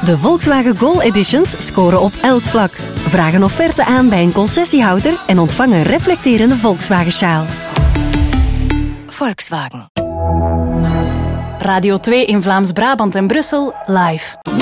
De Volkswagen Gol Editions scoren op elk vlak. Vraag een offerte aan bij een concessiehouder en ontvang een reflecterende Volkswagen-sjaal. Volkswagen. Radio 2 in Vlaams-Brabant en Brussel live.